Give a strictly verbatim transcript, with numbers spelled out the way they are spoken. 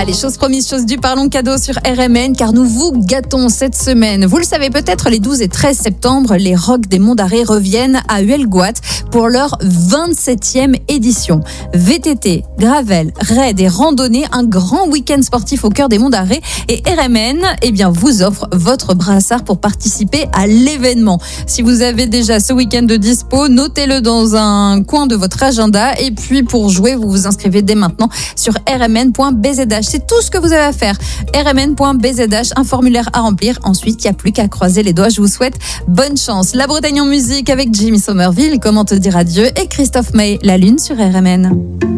Allez, chose promise, chose due, parlons cadeau sur R M N, car nous vous gâtons cette semaine. Vous le savez peut-être, les douze et treize septembre, les Rocks des Monts d'Arrée reviennent à Huelgoat pour leur vingt-septième édition. V T T, gravel, raid et randonnée, un grand week-end sportif au cœur des Monts d'Arrée. Et R M N, eh bien, vous offre votre brassard pour participer à l'événement. Si vous avez déjà ce week-end de dispo, notez-le dans un coin de votre agenda. Et puis, pour jouer, vous vous inscrivez dès maintenant sur r m n point b z h. C'est tout ce que vous avez à faire. r m n point b z h, un formulaire à remplir. Ensuite, il n'y a plus qu'à croiser les doigts. Je vous souhaite bonne chance. La Bretagne en musique avec Jimmy Somerville, Comment te dire adieu, et Christophe Maé, La Lune sur R M N.